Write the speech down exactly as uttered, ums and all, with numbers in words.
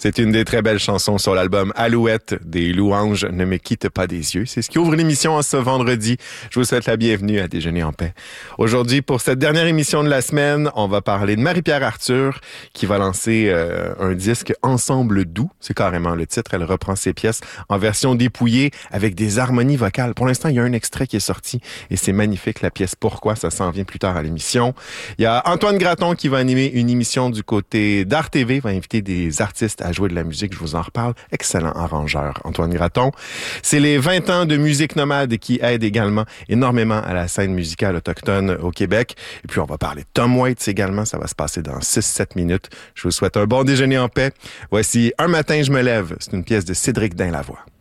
C'est une des très belles chansons sur l'album Alouette des Louanges ne me quitte pas des yeux. C'est ce qui ouvre l'émission en ce vendredi. Je vous souhaite la bienvenue à Déjeuner en paix. Aujourd'hui, pour cette dernière émission de la semaine, on va parler de Marie-Pierre Arthur qui va lancer euh, un disque Ensemble doux. C'est carrément le titre. Elle reprend ses pièces en version dépouillée avec des harmonies vocales. Pour l'instant, il y a un extrait qui est sorti et c'est magnifique. La pièce Pourquoi, ça s'en vient plus tard à l'émission. Il y a Antoine Graton qui va animer une émission du côté d'Art T V, va inviter des artistes à jouer de la musique. Je vous en reparle. Excellent arrangeur, Antoine Graton. C'est les vingt ans de musique nomade qui aident également énormément à la scène musicale autochtone au Québec. Et puis, on va parler de Tom Waits également. Ça va se passer dans six sept minutes. Je vous souhaite un bon déjeuner en paix. Voici Un matin, je me lève. C'est une pièce de Cédric Dain Lavoie.